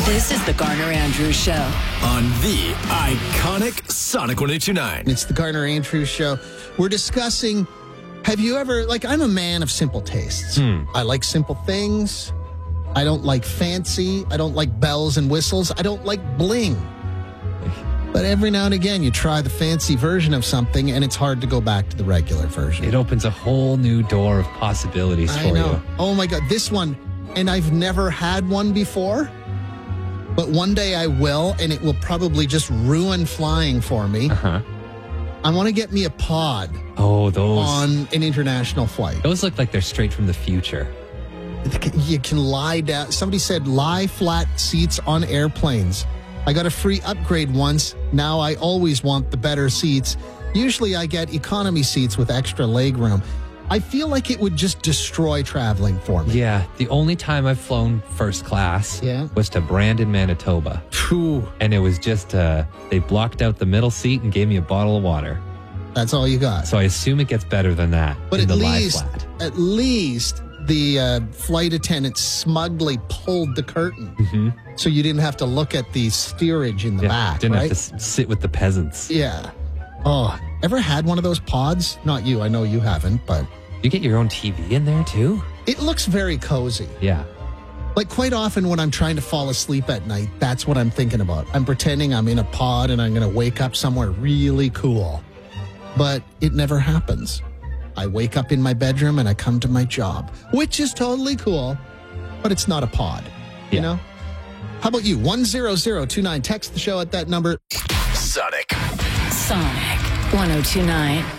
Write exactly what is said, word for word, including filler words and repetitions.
This is the Garner Andrews Show on the iconic Sonic one oh two nine. It's the Garner Andrews Show. We're discussing, have you ever, like, I'm a man of simple tastes. Hmm. I like simple things. I don't like fancy. I don't like bells and whistles. I don't like bling. But every now and again, you try the fancy version of something, and it's hard to go back to the regular version. It opens a whole new door of possibilities I for know. you. Oh, my God. This one, and I've never had one before, but one day I will, and it will probably just ruin flying for me. Uh-huh. I want to get me a pod Oh, those. on an international flight. Those look like they're straight from the future. You can lie down. Somebody said lie flat seats on airplanes. I got a free upgrade once. Now I always want the better seats. Usually I get economy seats with extra leg room. I feel like it would just destroy traveling for me. Yeah, the only time I've flown first class Yeah. was to Brandon, Manitoba. Phew, And it was just, uh, they blocked out the middle seat and gave me a bottle of water. that's all you got. So I assume it gets better than that. But in at the lie least, flat. at least the uh, flight attendant smugly pulled the curtain, Mm-hmm. so you didn't have to look at the steerage in the Yeah, back. didn't right? have to s- sit with the peasants. Yeah. Oh, ever had one of those pods? Not you. I know you haven't, but You get your own T V in there too? it looks very cozy. Yeah. Like, quite often when I'm trying to fall asleep at night, that's what I'm thinking about. I'm pretending I'm in a pod and I'm going to wake up somewhere really cool. But it never happens. I wake up in my bedroom and I come to my job, which is totally cool, but it's not a pod, you Yeah. know? How about you? one zero zero two nine. Text the show at that number. Sonic. Sonic one oh two nine.